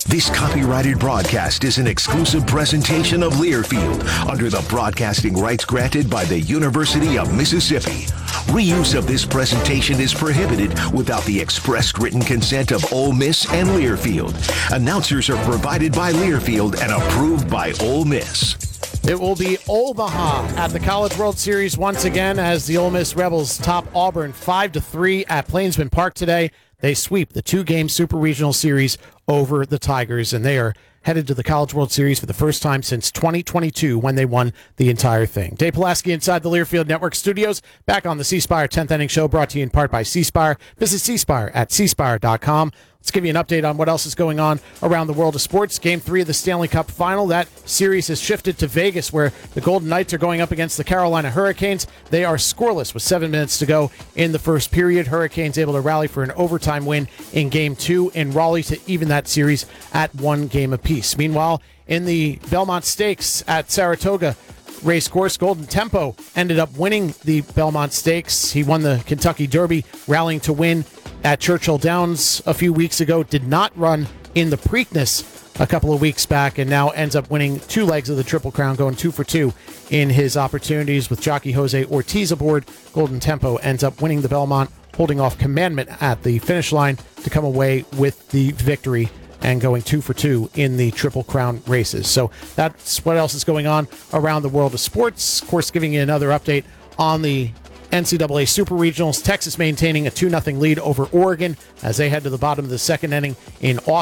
This copyrighted broadcast is an exclusive presentation of Learfield under the broadcasting rights granted by the University of Mississippi. Reuse of this presentation is prohibited without the expressed written consent of Ole Miss and Learfield. Announcers are provided by Learfield and approved by Ole Miss. It will be Omaha at the College World Series once again as the Ole Miss Rebels top Auburn 5-3 at Plainsman Park today. They sweep the two-game Super Regional Series over the Tigers, and they are headed to the College World Series for the first time since 2022 when they won the entire thing. Dave Pulaski inside the Learfield Network studios, back on the C Spire 10th Inning Show, brought to you in part by C Spire. Visit C Spire at cspire.com. Let's give you an update on what else is going on around the world of sports. Game 3 of the Stanley Cup Final. That series has shifted to Vegas, where the Golden Knights are going up against the Carolina Hurricanes. They are scoreless with 7 minutes to go in the first period. Hurricanes able to rally for an overtime win in Game 2 in Raleigh to even that series at 1 game apiece. Meanwhile, in the Belmont Stakes at Saratoga Racecourse, Golden Tempo ended up winning the Belmont Stakes. He won the Kentucky Derby, rallying to win at Churchill Downs a few weeks ago. Did not run in the Preakness a couple of weeks back, and now ends up winning 2 legs of the Triple Crown, going 2 for 2 in his opportunities with jockey Jose Ortiz aboard. Golden Tempo ends up winning the Belmont, holding off Commandment at the finish line to come away with the victory and going 2 for 2 in the Triple Crown races. So that's what else is going on around the world of sports. Of course, giving you another update on the NCAA Super Regionals. Texas maintaining a 2-0 lead over Oregon as they head to the bottom of the second inning in Austin.